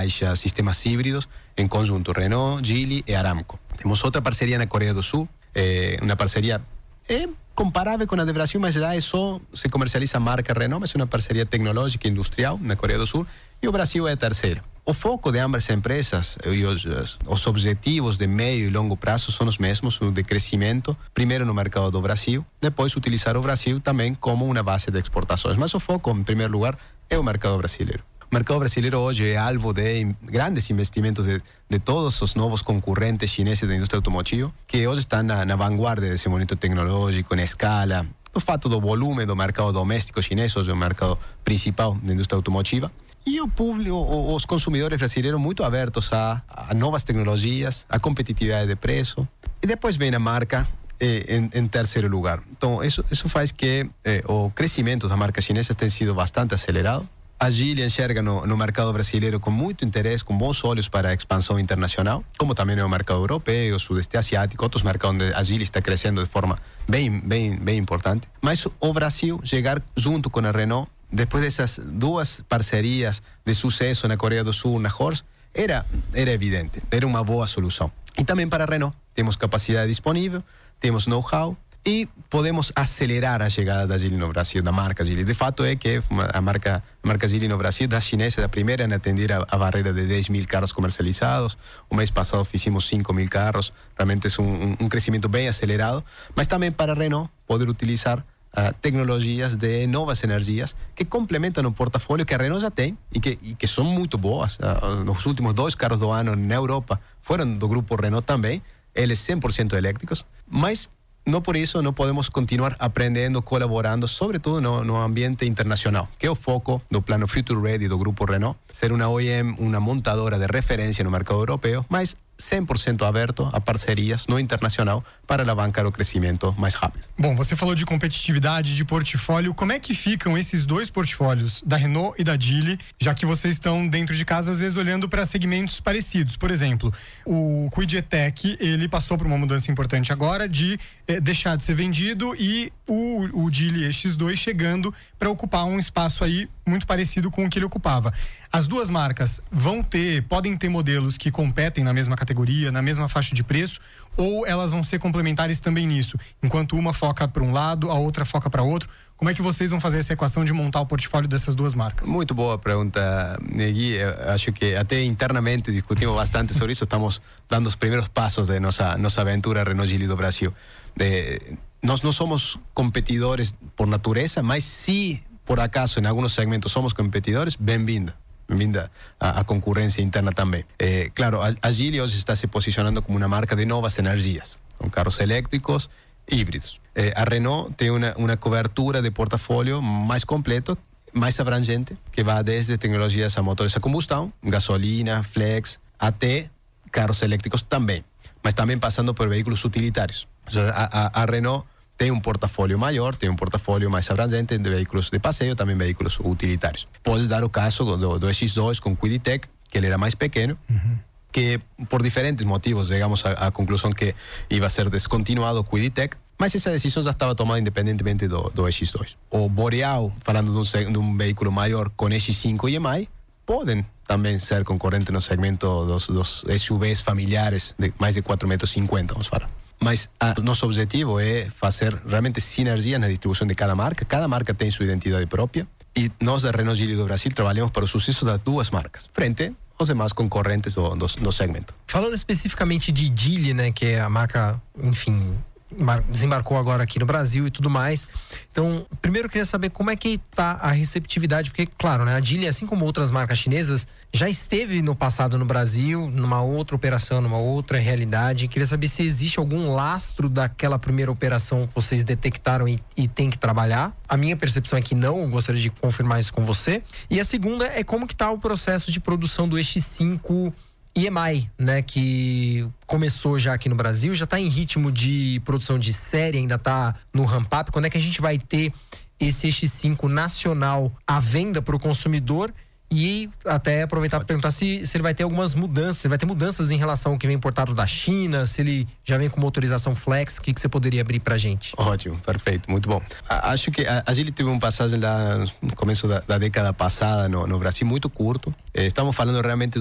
mais sistemas híbridos em conjunto, Renault, Geely e Aramco. Temos outra parceria na Coreia do Sul, uma parceria comparável com a do Brasil, mas lá só se comercializa a marca Renault, mas é uma parceria tecnológica e industrial na Coreia do Sul, e o Brasil é a terceira. O foco de ambas empresas e os objetivos de médio e longo prazo são os mesmos, o de crescimento, primeiro no mercado do Brasil, depois utilizar o Brasil também como uma base de exportações. Mas o foco, em primeiro lugar, é o mercado brasileiro. O mercado brasileiro hoje é alvo de grandes investimentos de todos os novos concorrentes chineses da indústria automotiva, que hoje estão na vanguarda desse momento tecnológico, na escala, o fato do volume do mercado doméstico chinês, hoje é o mercado principal da indústria automotiva. E o público, os consumidores brasileiros muito abertos a novas tecnologias, a competitividade de preço. E depois vem a marca em terceiro lugar. Então, isso faz que o crescimento da marca chinesa tenha sido bastante acelerado. A Geely enxerga no mercado brasileiro com muito interesse, com bons olhos para a expansão internacional, como também no mercado europeu, sudeste asiático, outros mercados onde a Geely está crescendo de forma bem importante. Mas o Brasil chegar junto com a Renault, depois dessas duas parcerias de sucesso na Coreia do Sul, na Horse, era evidente, era uma boa solução. E também para a Renault, temos capacidade disponível, temos know-how e podemos acelerar a chegada da Geely no Brasil, da marca Geely. De fato é que a marca Geely no Brasil, da chinesa, da primeira em atender a barreira de 10 mil carros comercializados. O mês passado fizemos 5 mil carros, realmente é um crescimento bem acelerado, mas também para a Renault poder utilizar tecnologias de novas energias que complementam o portfólio que a Renault já tem e que são muito boas. Os últimos 2 carros do ano na Europa foram do grupo Renault também, eles 100% elétricos, mas não por isso não podemos continuar aprendendo, colaborando, sobretudo no ambiente internacional, que é o foco do plano Future Ready do grupo Renault, ser uma OEM, uma montadora de referência no mercado europeu, mas 100% aberto a parcerias no internacional para alavancar o crescimento mais rápido. Bom, você falou de competitividade, de portfólio. Como é que ficam esses dois portfólios, da Renault e da Geely, já que vocês estão dentro de casa, às vezes, olhando para segmentos parecidos? Por exemplo, o Kwid E-Tech, ele passou por uma mudança importante agora de deixar de ser vendido e o Geely X2 chegando para ocupar um espaço aí muito parecido com o que ele ocupava. As duas marcas podem ter modelos que competem na mesma categoria, na mesma faixa de preço, ou elas vão ser complementares também nisso? Enquanto uma foca para um lado, a outra foca para outro. Como é que vocês vão fazer essa equação de montar o portfólio dessas duas marcas? Muito boa pergunta, Gui. Eu acho que até internamente discutimos bastante sobre isso. Estamos dando os primeiros passos de nossa aventura Renault Geely do Brasil. Nós não somos competidores por natureza, mas se por acaso em alguns segmentos somos competidores, bem-vinda a concorrência interna também. Claro, a Geely hoje está se posicionando como uma marca de novas energias, com carros elétricos híbridos. A Renault tem uma cobertura de portfólio mais completo, mais abrangente, que vai desde tecnologias a motores a combustão, gasolina, flex, até carros elétricos também, mas também passando por veículos utilitários. A Renault tem um portfólio maior, tem um portfólio mais abrangente de veículos de passeio, também veículos utilitários. Pode dar o caso do X2 com Kwid E-Tech, que ele era mais pequeno, que por diferentes motivos chegamos à conclusão que ia ser descontinuado o Kwid E-Tech, mas essa decisão já estava tomada independentemente do X2. O Boreal, falando de um veículo maior com X5 e EMI, podem também ser concorrentes no segmento dos SUVs familiares de mais de 4,50 metros, vamos falar. Mas nosso objetivo é fazer realmente sinergia na distribuição de cada marca tem sua identidade própria e nós da Renault Geely do Brasil trabalhamos para o sucesso das duas marcas, frente aos demais concorrentes do segmento. Falando especificamente de Geely, né, que é a marca, enfim, desembarcou agora aqui no Brasil e tudo mais. Então, primeiro eu queria saber como é que tá a receptividade, porque, claro, né, a Geely, assim como outras marcas chinesas, já esteve no passado no Brasil, numa outra operação, numa outra realidade. Queria saber se existe algum lastro daquela primeira operação que vocês detectaram e tem que trabalhar. A minha percepção é que não, eu gostaria de confirmar isso com você. E a segunda é como que tá o processo de produção do X5 EMI, né, que começou já aqui no Brasil, já está em ritmo de produção de série, ainda está no ramp-up. Quando é que a gente vai ter esse X5 nacional à venda para o consumidor? E até aproveitar para perguntar se ele vai ter algumas mudanças, se vai ter mudanças em relação ao que vem importado da China, se ele já vem com motorização flex, o que você poderia abrir para a gente? Ótimo, perfeito, muito bom. Acho que a Geely teve uma passagem lá no começo da década passada no Brasil muito curto. Estamos falando realmente